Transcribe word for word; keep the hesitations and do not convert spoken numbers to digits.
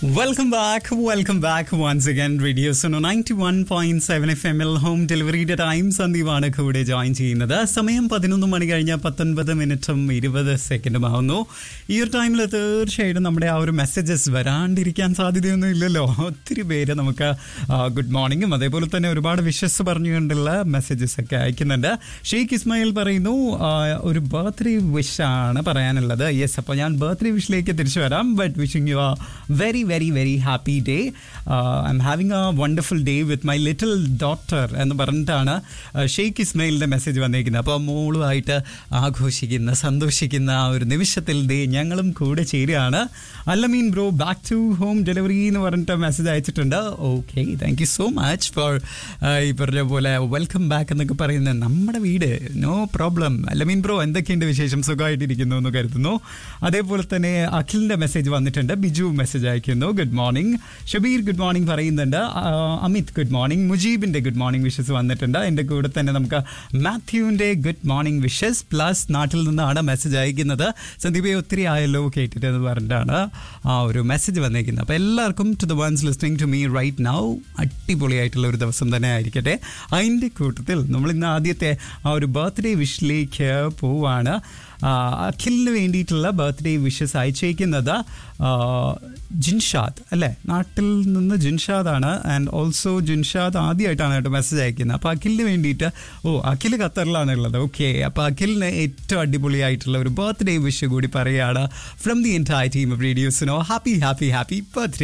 Welcome back, welcome back once again. Radio Suno ninety-one point seven F M L home delivery time. സന്ദീപാണ് കൂടെ join ചെയ്യുന്നത്. സമയം പതിനൊന്ന് മണി കഴിഞ്ഞ പത്തൊൻപത് മിനിറ്റും ഇരുപത് സെക്കൻഡും ആവുന്നു. ഈ ഒരു ടൈമിൽ തീർച്ചയായിട്ടും നമ്മുടെ ആ ഒരു മെസ്സേജസ് വരാണ്ടിരിക്കാൻ സാധ്യതയൊന്നും ഇല്ലല്ലോ. ഒത്തിരി പേര് നമുക്ക് ഗുഡ് മോർണിംഗും അതേപോലെ തന്നെ ഒരുപാട് വിഷസ് പറഞ്ഞുകൊണ്ടുള്ള മെസ്സേജസ് ഒക്കെ അയക്കുന്നുണ്ട്. ഷെയ്ഖ് ഇസ്മായിൽ പറയുന്നു ഒരു ബർത്ത്ഡേ വിഷാണ് പറയാനുള്ളത്. യെസ്, അപ്പോൾ ഞാൻ ബർത്ത്ഡേ വിഷിലേക്ക് തിരിച്ചു വരാം. ബട്ട് വിഷിംഗ് യു ആ very very very happy day. uh, I'm having a wonderful day with my little daughter എന്ന് പറഞ്ഞിട്ടാണ് ഷെയ്ഖ് ഇസ്മയിലിൻ്റെ മെസ്സേജ് വന്നിരിക്കുന്നത്. അപ്പോൾ മോളുമായിട്ട് ആഘോഷിക്കുന്ന സന്തോഷിക്കുന്ന ആ ഒരു നിമിഷത്തിൽ ദേ ഞങ്ങളും കൂടെ ചേരുകയാണ്. Allameen bro back to home delivery എന്ന് പറഞ്ഞിട്ട് മെസ്സേജ് അയച്ചിട്ടുണ്ട്. Okay, thank you so much for ഈ പറഞ്ഞ പോലെ വെൽക്കം ബാക്ക് എന്നൊക്കെ പറയുന്നത് നമ്മുടെ വീട്. No problem. അല്ലമീൻ ബ്രോ എന്തൊക്കെയുണ്ട് വിശേഷം? സുഖമായിട്ടിരിക്കുന്നു എന്ന് കരുതുന്നു. അതേപോലെ തന്നെ അഖിലിൻ്റെ മെസ്സേജ് വന്നിട്ടുണ്ട്. ബിജു മെസ്സേജ് അയക്കുന്നു. Good morning. Shabeer good morning പറയുന്നുണ്ട്. Amit good morning. മുജീബിൻ്റെ good morning wishes വന്നിട്ടുണ്ട്. എൻ്റെ കൂടെ തന്നെ നമുക്ക് മാത്യുവിൻ്റെ ഗുഡ് മോർണിംഗ് വിഷസ് പ്ലസ് നാട്ടിൽ നിന്നാണ് മെസ്സേജ് അയക്കുന്നത്. സന്ദീപെ ഒത്തിരി ആയല്ലോ കേട്ടിട്ട് എന്ന് പറഞ്ഞിട്ടാണ് ആ ഒരു മെസ്സേജ് വന്നിരിക്കുന്നത്. അപ്പോൾ എല്ലാവർക്കും to the ones listening to me right now അടിപൊളിയായിട്ടുള്ള ഒരു ദിവസം തന്നെ ആയിരിക്കട്ടെ. അതിൻ്റെ കൂട്ടത്തിൽ നമ്മളിന്ന് ആദ്യത്തെ ആ ഒരു ബർത്ത്ഡേ വിഷിലേക്ക് പോവാണ്. അഖിലിന് വേണ്ടിയിട്ടുള്ള ബർത്ത്ഡേ വിഷസ് അയച്ചേക്കുന്നത് ജിൻഷാദ് അല്ലേ, നാട്ടിൽ നിന്ന് ജിൻഷാദാണ്. ആൻഡ് ഓൾസോ ജിൻഷാദ് ആദ്യമായിട്ടാണ് കേട്ടോ മെസ്സേജ് അയക്കുന്നത്. അപ്പോൾ അഖിലിന് വേണ്ടിയിട്ട്, ഓ അഖിൽ ഖത്തറിലാണുള്ളത്. ഓക്കെ, അപ്പോൾ അഖിലിന് ഏറ്റവും അടിപൊളിയായിട്ടുള്ള ഒരു ബർത്ത്ഡേ വിഷ് കൂടി പറയുകയാണ് from the entire team of radio Suno. Happy happy happy birthday.